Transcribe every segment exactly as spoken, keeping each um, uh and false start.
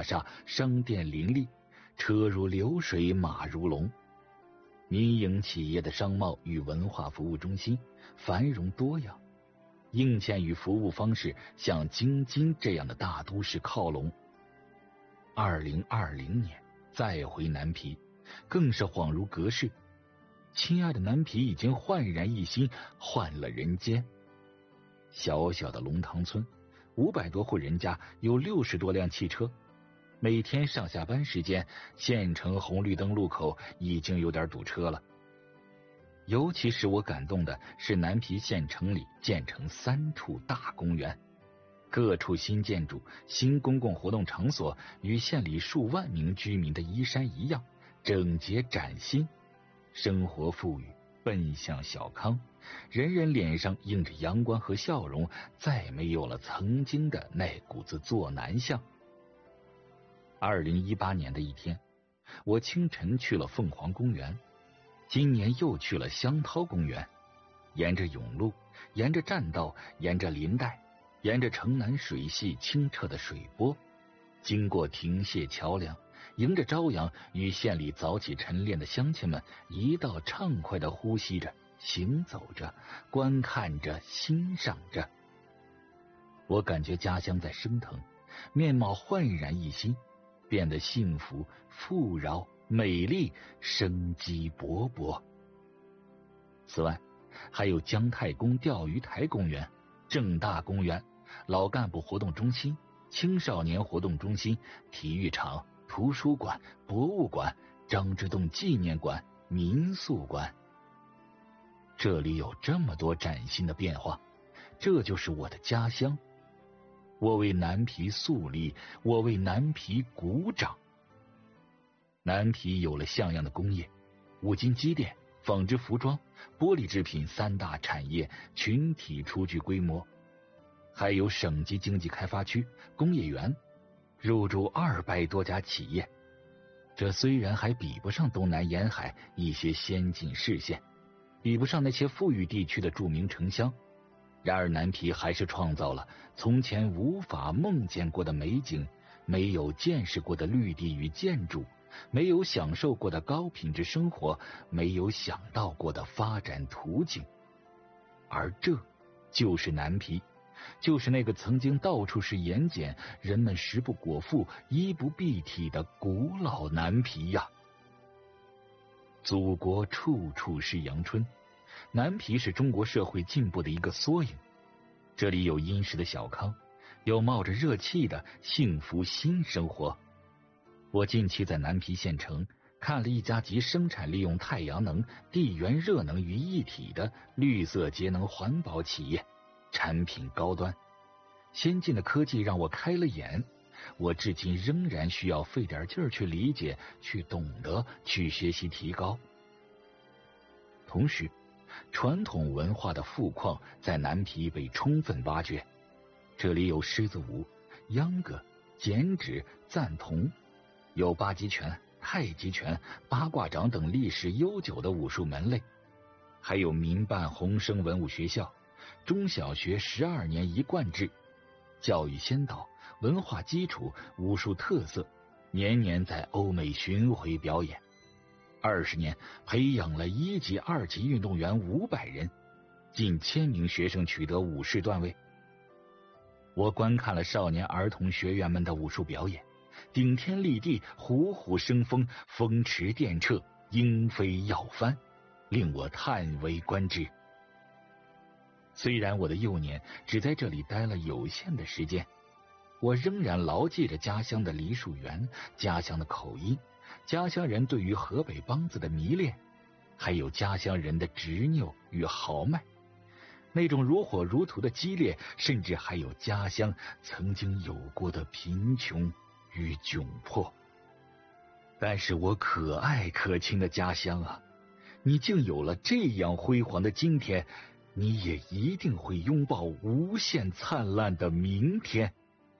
厦，商店林立，车如流水，马如龙。民营企业的商贸与文化服务中心繁荣多样，硬件与服务方式向京津这样的大都市靠拢。二零二零年再回南皮，更是恍如隔世。亲爱的南皮已经焕然一新，换了人间。小小的龙塘村，五百多户人家，有六十多辆汽车。每天上下班时间，县城红绿灯路口已经有点堵车了。尤其使我感动的是南皮县城里建成三处大公园，各处新建筑、新公共活动场所与县里数万名居民的衣衫一样，整洁崭新，生活富裕，奔向小康，人人脸上映着阳光和笑容，再没有了曾经的那股子作难相。二零一八年的一天，我清晨去了凤凰公园，今年又去了香涛公园。沿着甬路，沿着栈道，沿着林带，沿着城南水系清澈的水波，经过亭榭桥梁，迎着朝阳，与县里早起晨练的乡亲们一道畅快地呼吸着，行走着，观看着，欣赏着。我感觉家乡在升腾，面貌焕然一新，变得幸福、富饶、美丽，生机勃勃。此外，还有姜太公钓鱼台公园、正大公园、老干部活动中心、青少年活动中心、体育场、图书馆、博物馆、张之洞纪念馆、民宿馆。这里有这么多崭新的变化，这就是我的家乡。我为南皮肃立，我为南皮鼓掌。南皮有了像样的工业，五金机电、纺织服装、玻璃制品三大产业群体初具规模，还有省级经济开发区、工业园，入驻二百多家企业。这虽然还比不上东南沿海一些先进市县，比不上那些富裕地区的著名城乡，然而南皮还是创造了从前无法梦见过的美景，没有见识过的绿地与建筑，没有享受过的高品质生活，没有想到过的发展途径。而这就是南皮，就是那个曾经到处是盐碱，人们食不果腹，衣不蔽体的古老南皮呀！祖国处处是阳春，南皮是中国社会进步的一个缩影。这里有殷实的小康，有冒着热气的幸福新生活。我近期在南皮县城看了一家集生产利用太阳能、地缘热能于一体的绿色节能环保企业，产品高端，先进的科技让我开了眼。我至今仍然需要费点劲儿去理解、去懂得、去学习提高。同时，传统文化的富矿在南皮被充分挖掘，这里有狮子舞、秧歌、剪纸、赞同，有八极拳、太极拳、八卦掌等历史悠久的武术门类，还有民办红生文武学校，中小学十二年一贯制，教育先导，文化基础，武术特色，年年在欧美巡回表演。二十年培养了一级、二级运动员五百人，近千名学生取得武士段位。我观看了少年儿童学员们的武术表演，顶天立地，虎虎生风，风驰电掣，鹰飞要翻，令我叹为观止。虽然我的幼年只在这里待了有限的时间，我仍然牢记着家乡的梨树园，家乡的口音，家乡人对于河北梆子的迷恋，还有家乡人的执拗与豪迈，那种如火如荼的激烈，甚至还有家乡曾经有过的贫穷与窘迫。但是我可爱可亲的家乡啊，你竟有了这样辉煌的今天，你也一定会拥抱无限灿烂的明天。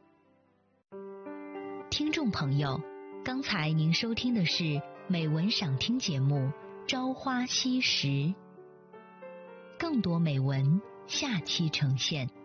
听众朋友，刚才您收听的是美文赏听节目《朝花夕拾》，更多美文下期呈现。